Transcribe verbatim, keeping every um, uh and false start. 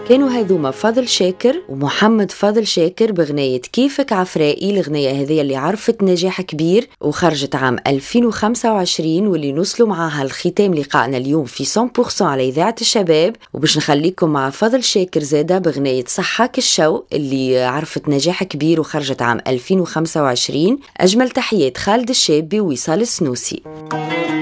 كانوا هذوما فضل شاكر ومحمد فضل شاكر بغنية كيفك عفرائي. الغنية هذه اللي عرفت نجاح كبير وخرجت عام ألفين وخمسة وعشرين، واللي نوصلوا معها الختام لقائنا اليوم في مية بالمية على إذاعة الشباب. وباش نخليكم مع فضل شاكر زادة بغنية صحاك الشوق اللي عرفت نجاح كبير وخرجت عام ألفين وخمسة وعشرين. أجمل تحيات خالد الشابي ووصال السنوسي.